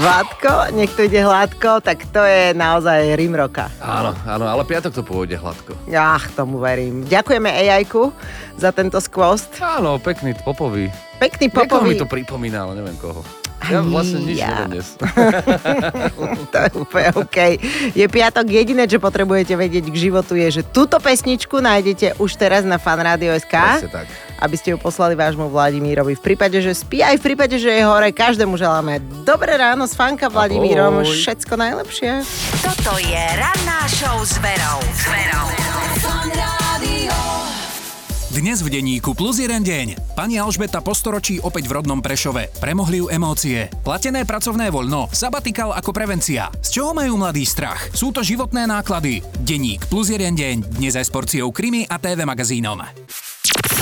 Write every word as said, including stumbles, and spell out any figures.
Vládko, nech to ide hladko, tak to je naozaj rím roka. Áno, áno, ale piatok to pôjde hladko. Ach, tomu verím. Ďakujeme á í-ku za tento skvost. Áno, pekný popový. Pekný Niekoho popový. mi to pripomína, ale neviem koho. Ja vlastne nič ja. neviem dnes. To je úplne OK. Je piatok, jediné, čo potrebujete vedieť k životu je, že túto pesničku nájdete už teraz na fanradio bodka es ká, tak. aby ste ju poslali vášmu Vladimírovi. V prípade, že spí, aj v prípade, že je hore, každému želáme dobré ráno s Fanka Vladimírom. Ahoj. Všetko najlepšie. Toto je ranná show s Verou. S Verou. Dnes v denníku Plus jeden deň. Pani Alžbeta po storočí opäť v rodnom Prešove. Premohli ju emócie. Platené pracovné voľno. Sabatikal ako prevencia. Z čoho majú mladí strach? Sú to životné náklady. Denník Plus jeden deň. Dnes aj s porciou krimi a té vé magazínom.